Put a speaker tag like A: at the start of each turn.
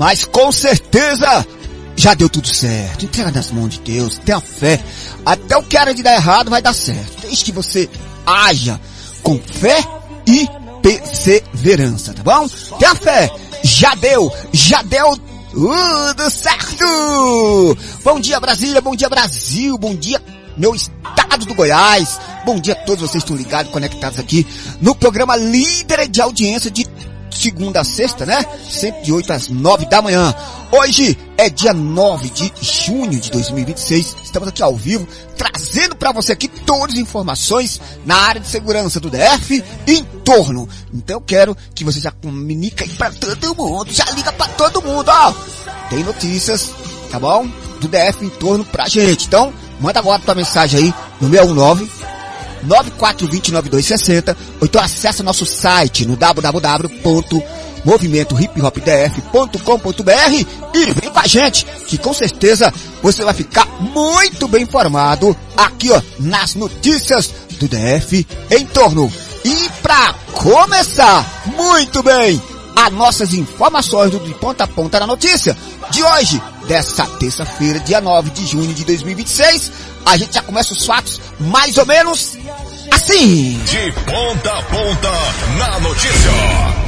A: mas com certeza já deu tudo certo. Entrega nas mãos de Deus, tenha fé. Até o que era de dar errado vai dar certo. Desde que você haja com fé e perseverança, tá bom? Tenha fé. Já deu tudo certo. Bom dia, Brasília, bom dia, Brasil, bom dia, meu estado do Goiás. Bom dia a todos vocês que estão ligados, conectados aqui no programa Líder de Audiência de segunda a sexta, né? Sempre de 8 às 9 da manhã. Hoje é dia 9 de junho de 2026. Estamos aqui ao vivo, trazendo para você aqui todas as informações na área de segurança do DF e em torno. Então eu quero que você já comunique aí para todo mundo, já liga para todo mundo, ó. Tem notícias, tá bom? Do DF em torno pra gente. Então, manda agora tua mensagem aí no 619-9420-9260 ou então acessa nosso site no www.movimentohiphopdf.com.br e vem com a gente, que com certeza você vai ficar muito bem informado aqui, ó, nas notícias do DF em torno. E pra começar, muito bem, as nossas informações do De Ponta a Ponta na notícia de hoje, dessa terça-feira, dia 9 de junho de 2026, a gente já começa os fatos mais ou menos assim.
B: De ponta a ponta na notícia.